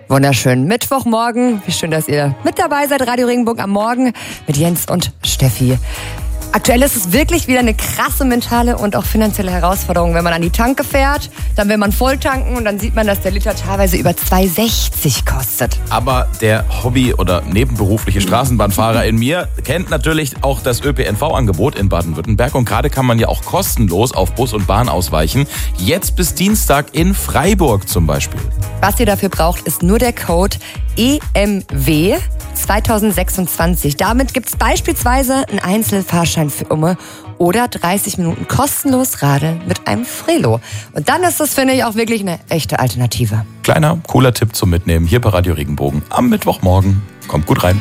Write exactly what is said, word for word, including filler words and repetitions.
Wunderschön. Mittwochmorgen. Wie schön, dass ihr mit dabei seid. Radio Regenbogen am Morgen mit Jens und Steffi. Aktuell ist es wirklich wieder eine krasse mentale und auch finanzielle Herausforderung, wenn man an die Tanke fährt, dann will man voll tanken und dann sieht man, dass der Liter teilweise über zwei Euro sechzig kostet. Aber der Hobby- oder nebenberufliche Straßenbahnfahrer in mir kennt natürlich auch das Ö P N V-Angebot in Baden-Württemberg und gerade kann man ja auch kostenlos auf Bus und Bahn ausweichen. Jetzt bis Dienstag in Freiburg zum Beispiel. Was ihr dafür braucht, ist nur der Code E M W zwanzig sechsundzwanzig. Damit gibt es beispielsweise einen Einzelfahrschein für Umme oder dreißig Minuten kostenlos Radeln mit einem Frelo. Und dann ist das, finde ich, auch wirklich eine echte Alternative. Kleiner, cooler Tipp zum Mitnehmen hier bei Radio Regenbogen am Mittwochmorgen. Kommt gut rein.